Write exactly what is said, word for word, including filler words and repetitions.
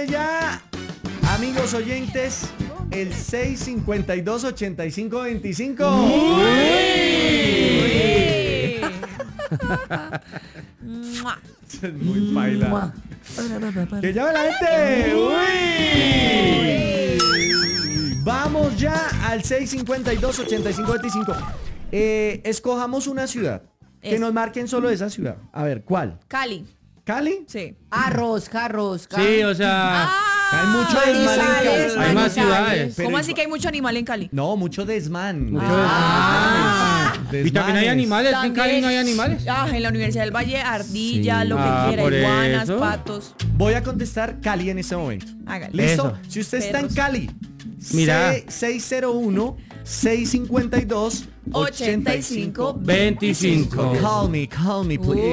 llame ya, amigos oyentes, el seis cincuenta y dos, ochenta y cinco veinticinco. Es muy baila. ¡Que llame la gente! ¡Uy! Vamos ya al seis cincuenta y dos, ochenta y cinco veinticinco. Eh, escojamos una ciudad. Que Es- nos marquen solo esa ciudad. A ver, ¿cuál? Cali. ¿Cali? Sí. Arroz, carros, Sí, o sea, Hay mucho desmán en Cali. Manizales, hay más ciudades. Pero ¿Cómo igual- así que hay mucho animal en Cali? No, mucho desmán. Mucho Desmanes. desmán. Y también hay animales, ¿en También- Cali no hay animales? Ah, en la Universidad del Valle, ardilla, Sí. lo que Ah, quiera, por iguanas, eso. patos. Voy a contestar Cali en este momento. Hágale. ¿Listo? Eso. Si usted está en Perros. Cali, Mira. se- seis cero uno, seis cinco dos, ochenta y cinco ochenta y cinco veinticinco. Call me, call me, please.